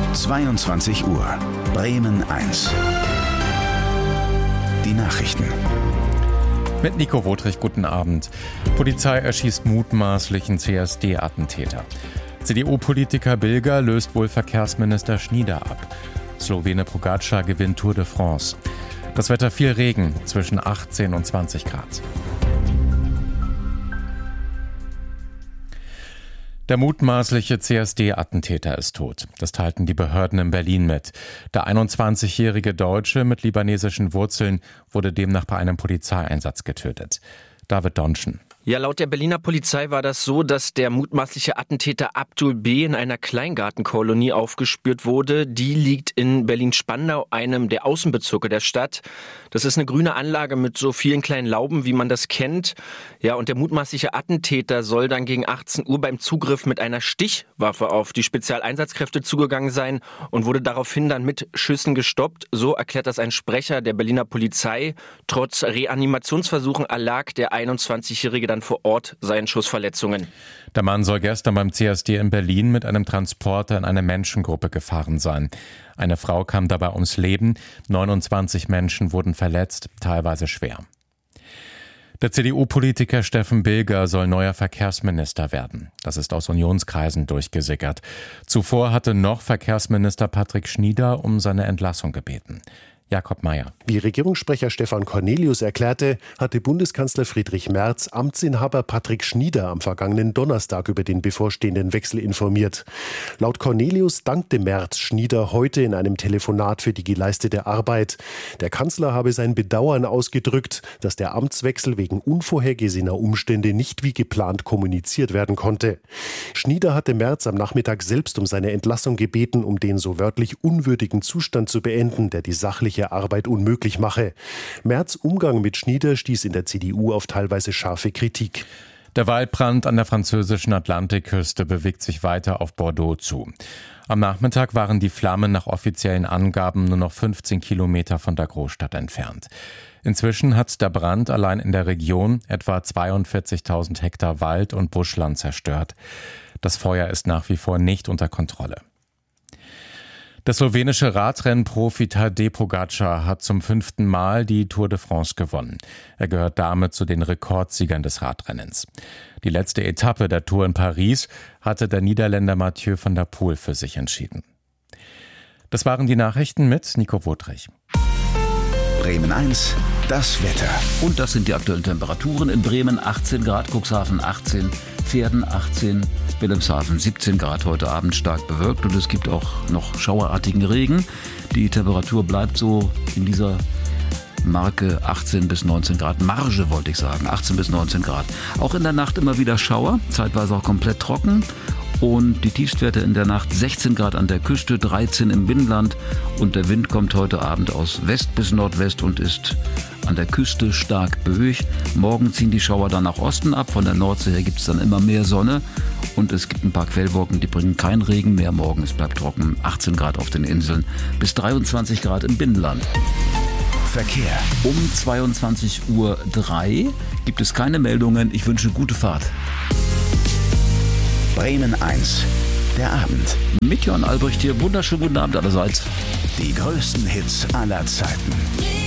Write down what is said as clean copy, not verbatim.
22 Uhr. Bremen 1. Die Nachrichten. Mit Nico Wotrich, guten Abend. Polizei erschießt mutmaßlichen CSD-Attentäter. CDU-Politiker Bilger löst wohl Verkehrsminister Schnieder ab. Slowene Pogačar gewinnt Tour de France. Das Wetter viel Regen, zwischen 18 und 20 Grad. Der mutmaßliche CSD-Attentäter ist tot. Das teilten die Behörden in Berlin mit. Der 21-jährige Deutsche mit libanesischen Wurzeln wurde demnach bei einem Polizeieinsatz getötet. David Donschen. Ja, laut der Berliner Polizei war das so, dass der mutmaßliche Attentäter Abdul B. in einer Kleingartenkolonie aufgespürt wurde. Die liegt in Berlin-Spandau, einem der Außenbezirke der Stadt. Das ist eine grüne Anlage mit so vielen kleinen Lauben, wie man das kennt. Ja, und der mutmaßliche Attentäter soll dann gegen 18 Uhr beim Zugriff mit einer Stichwaffe auf die Spezialeinsatzkräfte zugegangen sein und wurde daraufhin dann mit Schüssen gestoppt. So erklärt das ein Sprecher der Berliner Polizei. Trotz Reanimationsversuchen erlag der 21-Jährige dann vor Ort seinen Schussverletzungen. Der Mann soll gestern beim CSD in Berlin mit einem Transporter in eine Menschengruppe gefahren sein. Eine Frau kam dabei ums Leben, 29 Menschen wurden verletzt, teilweise schwer. Der CDU-Politiker Steffen Bilger soll neuer Verkehrsminister werden. Das ist aus Unionskreisen durchgesickert. Zuvor hatte noch Verkehrsminister Patrick Schnieder um seine Entlassung gebeten. Jakob Mayer. Wie Regierungssprecher Stefan Cornelius erklärte, hatte Bundeskanzler Friedrich Merz Amtsinhaber Patrick Schnieder am vergangenen Donnerstag über den bevorstehenden Wechsel informiert. Laut Cornelius dankte Merz Schnieder heute in einem Telefonat für die geleistete Arbeit. Der Kanzler habe sein Bedauern ausgedrückt, dass der Amtswechsel wegen unvorhergesehener Umstände nicht wie geplant kommuniziert werden konnte. Schnieder hatte Merz am Nachmittag selbst um seine Entlassung gebeten, um den so wörtlich unwürdigen Zustand zu beenden, der die sachliche Arbeit unmöglich mache. Merz' Umgang mit Schnieder stieß in der CDU auf teilweise scharfe Kritik. Der Waldbrand an der französischen Atlantikküste bewegt sich weiter auf Bordeaux zu. Am Nachmittag waren die Flammen nach offiziellen Angaben nur noch 15 Kilometer von der Großstadt entfernt. Inzwischen hat der Brand allein in der Region etwa 42.000 Hektar Wald und Buschland zerstört. Das Feuer ist nach wie vor nicht unter Kontrolle. Der slowenische Radrennprofi Tadej Pogačar hat zum 5. Mal die Tour de France gewonnen. Er gehört damit zu den Rekordsiegern des Radrennens. Die letzte Etappe der Tour in Paris hatte der Niederländer Mathieu van der Poel für sich entschieden. Das waren die Nachrichten mit Nico Wotrich. Bremen 1, das Wetter. Und das sind die aktuellen Temperaturen. In Bremen 18 Grad, Cuxhaven 18, Pferden 18, Wilhelmshaven 17 Grad, heute Abend stark bewölkt und es gibt auch noch schauerartigen Regen. Die Temperatur bleibt so in dieser Marke 18 bis 19 Grad, Marge wollte ich sagen, 18 bis 19 Grad. Auch in der Nacht immer wieder Schauer, zeitweise auch komplett trocken. Und die Tiefstwerte in der Nacht 16 Grad an der Küste, 13 im Binnenland und der Wind kommt heute Abend aus West bis Nordwest und ist an der Küste stark böig. Morgen ziehen die Schauer dann nach Osten ab, von der Nordsee her gibt es dann immer mehr Sonne und es gibt ein paar Quellwolken, die bringen keinen Regen mehr. Morgen es bleibt trocken, 18 Grad auf den Inseln bis 23 Grad im Binnenland. Verkehr. Um 22:03 Uhr gibt es keine Meldungen, ich wünsche gute Fahrt. Bremen 1, der Abend. Mit Jörn Albrecht hier, wunderschönen guten Abend allerseits. Die größten Hits aller Zeiten.